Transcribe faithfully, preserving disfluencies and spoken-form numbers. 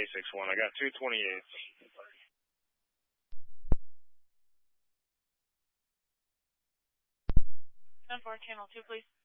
eight six one. I got two twenty-eights. ten four, channel two, please.